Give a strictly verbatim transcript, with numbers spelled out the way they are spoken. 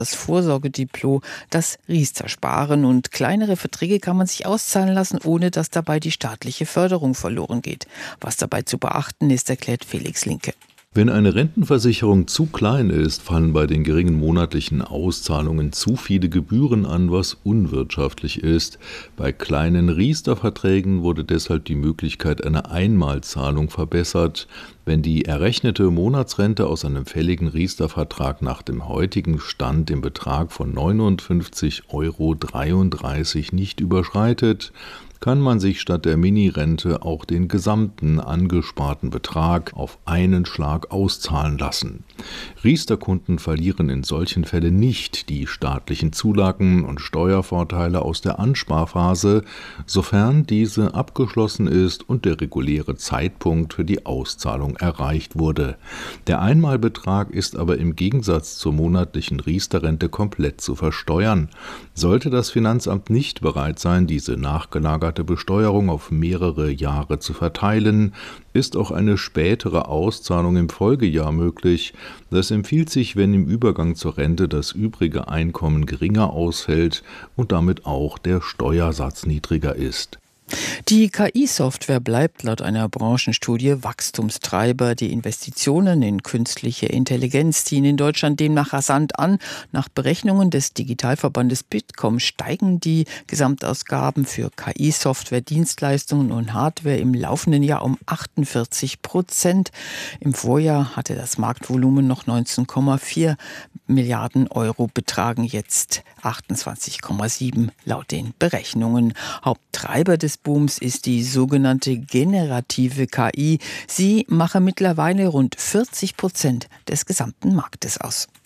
das Vorsorgedepot, das Riester sparen, und kleinere Verträge kann man sich auszahlen lassen, ohne dass dabei die staatliche Förderung verloren geht. Was dabei zu beachten ist, erklärt Felix Linke. Wenn eine Rentenversicherung zu klein ist, fallen bei den geringen monatlichen Auszahlungen zu viele Gebühren an, was unwirtschaftlich ist. Bei kleinen Riester-Verträgen wurde deshalb die Möglichkeit einer Einmalzahlung verbessert. Wenn die errechnete Monatsrente aus einem fälligen Riester-Vertrag nach dem heutigen Stand den Betrag von neunundfünfzig Euro dreiunddreißig nicht überschreitet, kann man sich statt der Minirente auch den gesamten angesparten Betrag auf einen Schlag auszahlen lassen. Riester-Kunden verlieren in solchen Fällen nicht die staatlichen Zulagen und Steuervorteile aus der Ansparphase, sofern diese abgeschlossen ist und der reguläre Zeitpunkt für die Auszahlung erreicht wurde. Der Einmalbetrag ist aber im Gegensatz zur monatlichen Riester-Rente komplett zu versteuern. Sollte das Finanzamt nicht bereit sein, diese nachgelagerte Besteuerung auf mehrere Jahre zu verteilen, ist auch eine spätere Auszahlung im Folgejahr möglich. Das empfiehlt sich, wenn im Übergang zur Rente das übrige Einkommen geringer ausfällt und damit auch der Steuersatz niedriger ist. Die K I-Software bleibt laut einer Branchenstudie Wachstumstreiber. Die Investitionen in künstliche Intelligenz ziehen in Deutschland demnach rasant an. Nach Berechnungen des Digitalverbandes Bitkom steigen die Gesamtausgaben für K I-Software, Dienstleistungen und Hardware im laufenden Jahr um achtundvierzig Prozent. Im Vorjahr hatte das Marktvolumen noch neunzehn Komma vier Milliarden Euro betragen, jetzt achtundzwanzig Komma sieben laut den Berechnungen. Haupttreiber des Booms ist die sogenannte generative K I. Sie mache mittlerweile rund vierzig Prozent des gesamten Marktes aus.